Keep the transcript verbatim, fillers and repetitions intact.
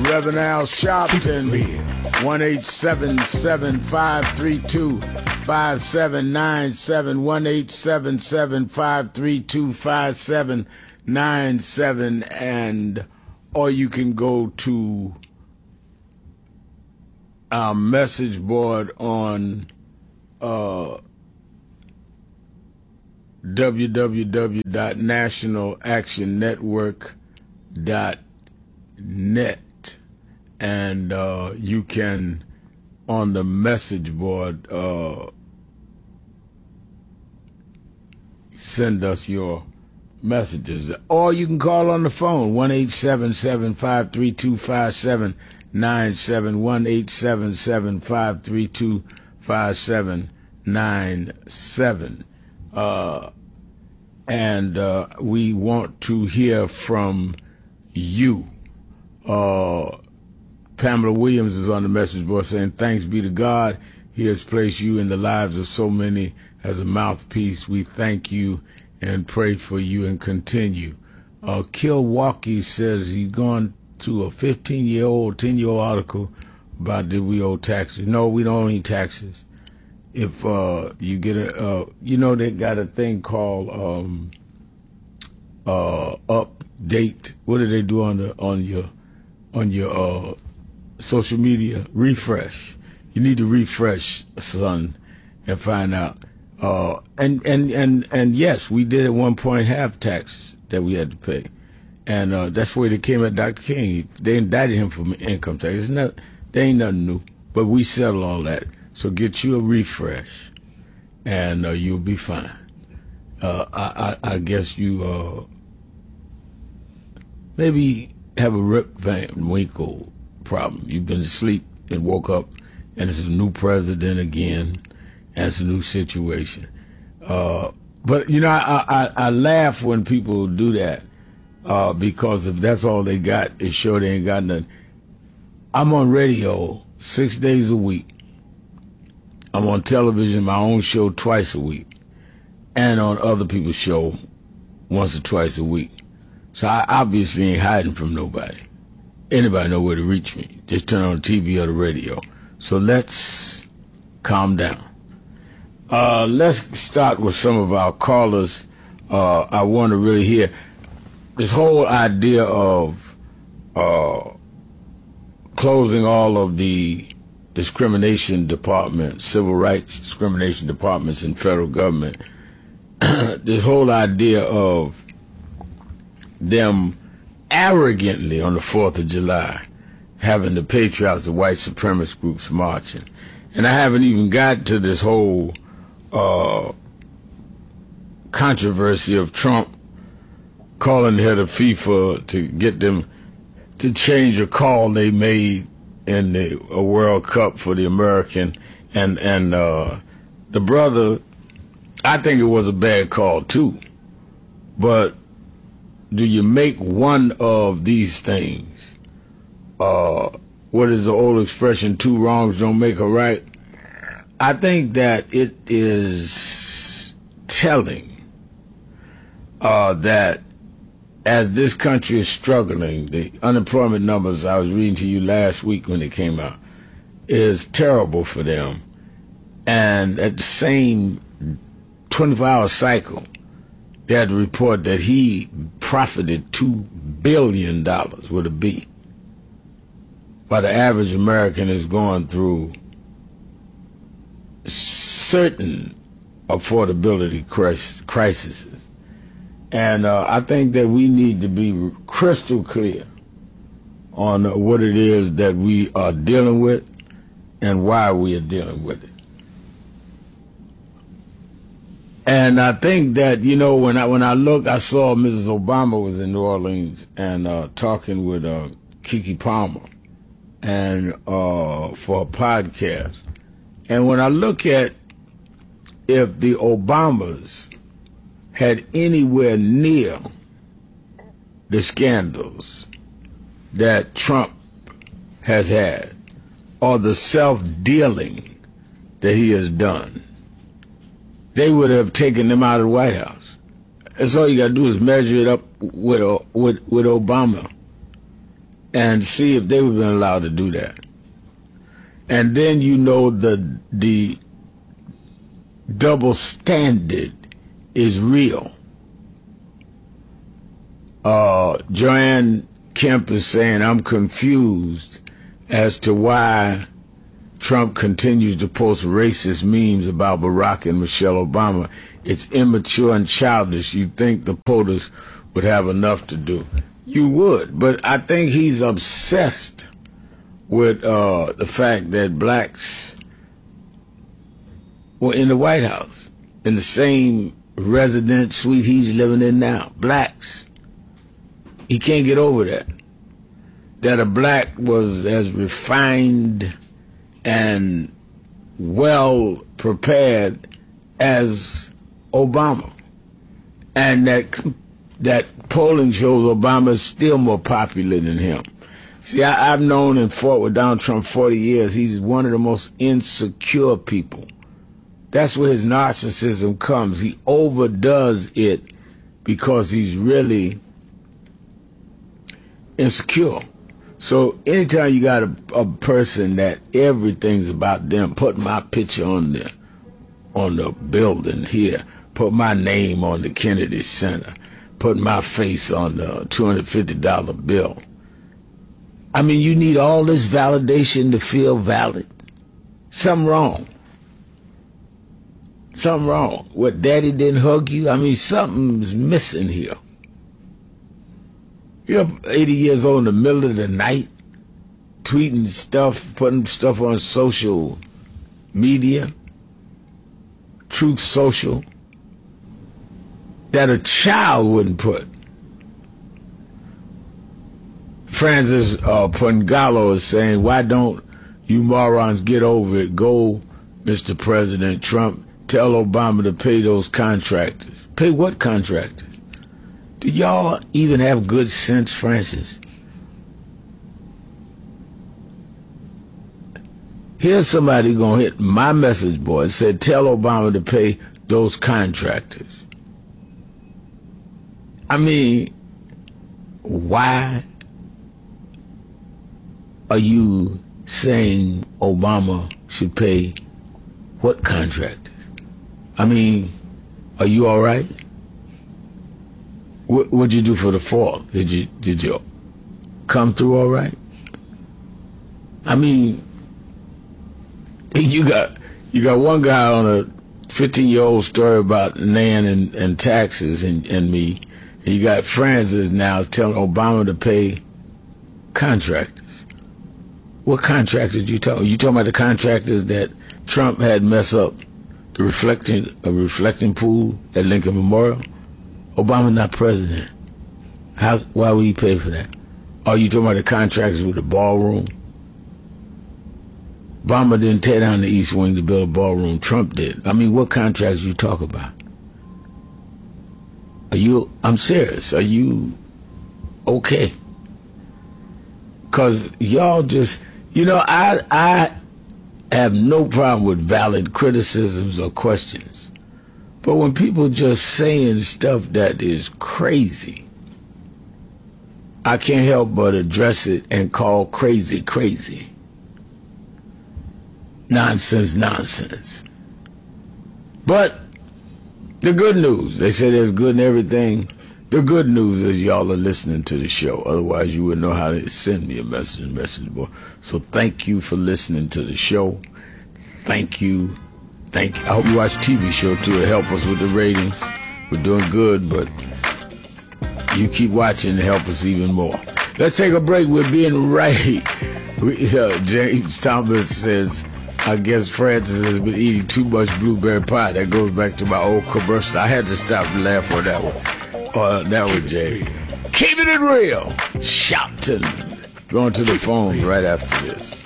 Reverend Al Sharpton. one eight seven seven, five three two, five seven nine seven. one eight seven seven, five three two, five seven nine seven. And or you can go to our message board on uh, w w w dot national action network dot net, and uh, you can, on the message board, uh, send us your messages. Or you can call on the phone, one eight seven seven, five three two, five seven nine seven, one eight seven seven, five three two, five seven nine seven. Uh, and uh, we want to hear from you. Uh, Pamela Williams is on the message board saying, thanks be to God. He has placed you in the lives of so many as a mouthpiece. We thank you and pray for you and continue. Uh, Kilwaukee says he's gone to a fifteen-year-old, ten-year-old article about did we owe taxes. No, we don't owe any taxes. If uh, you get a, uh, you know, they got a thing called um, uh, update. What do they do on the on your on your uh, social media? Refresh. You need to refresh, son, and find out. Uh, and, and, and, and yes, we did at one point have taxes that we had to pay. And uh, that's where they came at Doctor King. They indicted him for income tax. It's not, they ain't nothing new. But we settled all that. So get you a refresh, and uh, you'll be fine. Uh, I, I, I guess you uh, maybe have a Rip Van Winkle problem. You've been asleep and woke up, and it's a new president again, and it's a new situation. Uh, but, you know, I, I, I laugh when people do that uh, because if that's all they got, it's sure they ain't got nothing. I'm on radio six days a week. I'm on television, my own show, twice a week, and on other people's show once or twice a week. So I obviously ain't hiding from nobody. Anybody know where to reach me. Just turn on the T V or the radio. So let's calm down. Uh, let's start with some of our callers. Uh, I want to really hear this whole idea of uh, closing all of the discrimination departments, civil rights discrimination departments in federal government. This whole idea of them arrogantly on the fourth of July having the patriots, the white supremacist groups marching. And I haven't even got to this whole uh, controversy of Trump calling the head of FIFA to get them to change a call they made in the a World Cup for the American. And, and uh, the brother, I think it was a bad call too. But do you make one of these things? Uh, what is the old expression, two wrongs don't make a right? I think that it is telling uh, that as this country is struggling, the unemployment numbers I was reading to you last week when they came out is terrible for them. And at the same twenty-four hour cycle, they had to report that he profited two billion dollars with a B, while the average American is going through certain affordability crises. And uh, I think that we need to be crystal clear on uh, what it is that we are dealing with and why we are dealing with it. And I think that, you know, when I when I look, I saw Missus Obama was in New Orleans and uh, talking with uh, Keke Palmer and uh, for a podcast. And when I look at if the Obamas had anywhere near the scandals that Trump has had or the self-dealing that he has done, they would have taken them out of the White House. That's all you got to do is measure it up with, with, with Obama. and see if they would have been allowed to do that. And then you know the the double standard is real. Uh, Joanne Kemp is saying, I'm confused as to why Trump continues to post racist memes about Barack and Michelle Obama. It's immature and childish. You'd think the POTUS would have enough to do. You would, but I think he's obsessed with uh, the fact that blacks were in the White House, in the same residence suite he's living in now. Blacks. He can't get over that. That a black was as refined and well prepared as Obama. And that that polling shows Obama is still more popular than him. See, I, I've known and fought with Donald Trump forty years. He's one of the most insecure people. That's where his narcissism comes. He overdoes it because he's really insecure. So anytime you got a, a person that everything's about them, put my picture on the on the building here, put my name on the Kennedy Center, put my face on the two hundred fifty dollar bill. I mean, you need all this validation to feel valid. Something wrong. Something wrong. What, daddy didn't hug you? I mean, something's missing here. You're eighty years old in the middle of the night, tweeting stuff, putting stuff on social media, Truth Social, that a child wouldn't put. Francis uh, Pangalo is saying, why don't you morons get over it? Go, Mister President Trump, tell Obama to pay those contractors. Pay what contractors? Do y'all even have good sense, Francis? Here's somebody gonna hit my message board. It said, tell Obama to pay those contractors. I mean, why are you saying Obama should pay what contractors? I mean, are you all right? What what'd you do for the fall? Did you did you come through all right? I mean, you got you got one guy on a fifteen year old story about Nan and, and taxes and, and me. And you got Francis now telling Obama to pay contractors. What contractors you talking? You talking about the contractors that Trump had mess up the reflecting a reflecting pool at Lincoln Memorial? Obama not president. How? Why would he pay for that? Are you talking about the contractors with the ballroom? Obama didn't tear down the East Wing to build a ballroom. Trump did. I mean, what contracts you talk about? Are you? I'm serious. Are you okay? Because y'all just, you know, I I have no problem with valid criticisms or questions. But when people just saying stuff that is crazy, I can't help but address it and call crazy crazy. Nonsense, nonsense. But the good news, they say there's good in everything. The good news is y'all are listening to the show. Otherwise, you wouldn't know how to send me a message, message board. So thank you for listening to the show. Thank you. Thank you. I hope you watch T V show too. It help us with the ratings. We're doing good, but you keep watching to help us even more. Let's take a break. We're being right. We, uh, James Thomas says, I guess Francis has been eating too much blueberry pie. That goes back to my old commercial. I had to stop and laugh on that one. Uh, that one, Jay. Keeping it real. Shouting. Going to the phone right after this.